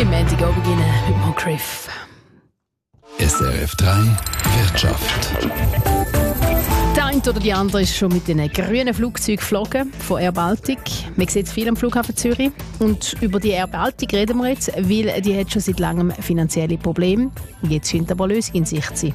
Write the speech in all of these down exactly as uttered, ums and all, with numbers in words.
Im Montag beginnen mit Moncrief. S R F drei Wirtschaft. Der eine oder die andere ist schon mit den grünen Flugzeugen geflogen von Air Baltic. Man sieht es viel am Flughafen Zürich. Und über die Air Baltic reden wir jetzt, weil die hat schon seit langem finanzielle Probleme. Jetzt scheint aber eine Lösung in Sicht zu sein.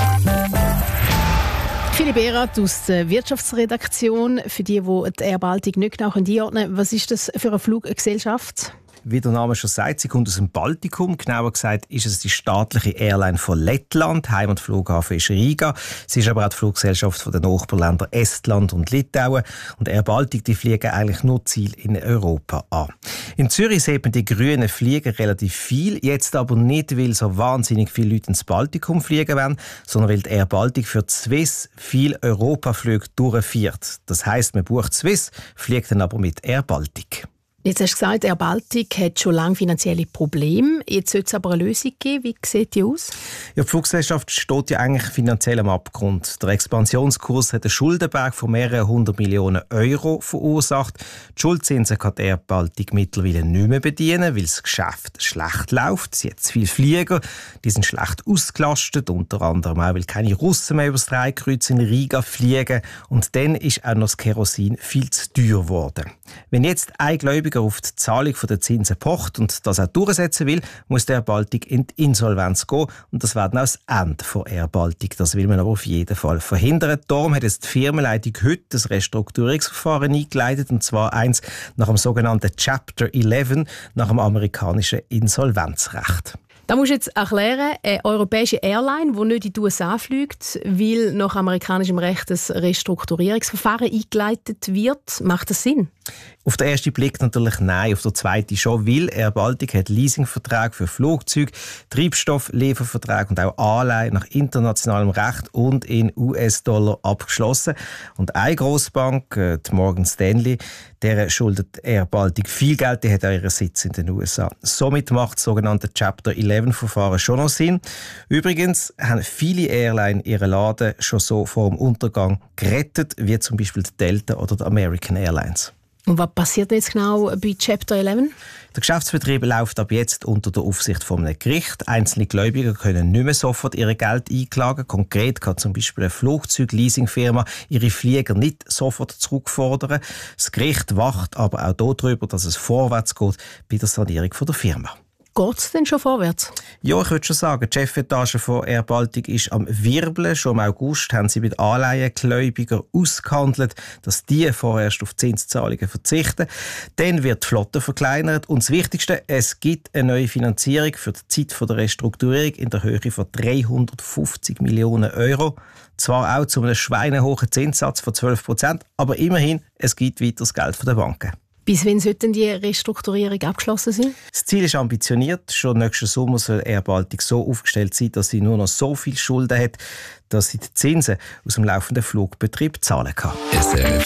Philipp Erath aus der Wirtschaftsredaktion. Für die, die die Air Baltic nicht genau einordnen können, was ist das für eine Fluggesellschaft? Wie der Name schon sagt, sie kommt aus dem Baltikum. Genauer gesagt ist es die staatliche Airline von Lettland. Heimatflughafen ist Riga. Sie ist aber auch die Fluggesellschaft der Nachbarländer Estland und Litauen. Und Air Baltic, die fliegen eigentlich nur Ziel in Europa an. In Zürich sieht man die grünen Flieger relativ viel. Jetzt aber nicht, weil so wahnsinnig viele Leute ins Baltikum fliegen wollen, sondern weil die Air Baltic für die Swiss viele Europaflüge durchführt. Das heisst, man bucht Swiss, fliegt dann aber mit Air Baltic. Jetzt hast du gesagt, Air Baltic hat schon lange finanzielle Probleme. Jetzt sollte es aber eine Lösung geben. Wie sieht die aus? Ja, die Fluggesellschaft steht ja eigentlich finanziell am Abgrund. Der Expansionskurs hat einen Schuldenberg von mehreren hundert Millionen Euro verursacht. Die Schuldzinsen kann die Air Baltic mittlerweile nicht mehr bedienen, weil das Geschäft schlecht läuft. Sie hat zu viele Flieger, die sind schlecht ausgelastet, unter anderem auch, weil keine Russen mehr über das Dreikreuz in Riga fliegen. Und dann ist auch noch das Kerosin viel zu teuer geworden. Wenn jetzt ein Gläubiger auf die Zahlung der Zinsen pocht und das auch durchsetzen will, muss der Air Baltic in die Insolvenz gehen. Und das wäre dann auch das Ende von Air Baltic. Das will man aber auf jeden Fall verhindern. Darum hat jetzt die Firmenleitung heute das Restrukturierungsverfahren eingeleitet, und zwar eins nach dem sogenannten Chapter elf, nach dem amerikanischen Insolvenzrecht. Da musst du jetzt erklären, eine europäische Airline, die nicht in die U S A fliegt, weil nach amerikanischem Recht ein Restrukturierungsverfahren eingeleitet wird. Macht das Sinn? Auf den ersten Blick natürlich nein, auf den zweiten schon, weil Air Baltic hat Leasingverträge für Flugzeuge, Treibstofflieferverträge und auch Anleihen nach internationalem Recht und in U S-Dollar abgeschlossen. Und eine Grossbank, die Morgan Stanley, der schuldet Air Baltic viel Geld, die hat auch ihren Sitz in den U S A. Somit macht das sogenannte Chapter elf-Verfahren schon noch Sinn. Übrigens haben viele Airlines ihren Laden schon so vor dem Untergang gerettet, wie zum Beispiel die Delta oder die American Airlines. Und was passiert jetzt genau bei Chapter elf? Der Geschäftsbetrieb läuft ab jetzt unter der Aufsicht von einem Gericht. Einzelne Gläubiger können nicht mehr sofort ihr Geld einklagen. Konkret kann zum Beispiel eine Flugzeugleasingfirma ihre Flieger nicht sofort zurückfordern. Das Gericht wacht aber auch darüber, dass es vorwärts geht bei der Sanierung der Firma. Geht es denn schon vorwärts? Ja, ich würde schon sagen, die Chefetage von Air Baltic ist am Wirbeln. Schon im August haben sie mit Anleihengläubigern ausgehandelt, dass die vorerst auf Zinszahlungen verzichten. Dann wird die Flotte verkleinert. Und das Wichtigste, es gibt eine neue Finanzierung für die Zeit der Restrukturierung in der Höhe von dreihundertfünfzig Millionen Euro. Zwar auch zu einem schweinehohen Zinssatz von zwölf Prozent, aber immerhin, es gibt weiteres Geld von den Banken. Bis wann sollte die Restrukturierung abgeschlossen sein? Das Ziel ist ambitioniert. Schon nächsten Sommer soll Air Baltic so aufgestellt sein, dass sie nur noch so viel Schulden hat, dass sie die Zinsen aus dem laufenden Flugbetrieb zahlen kann. S R F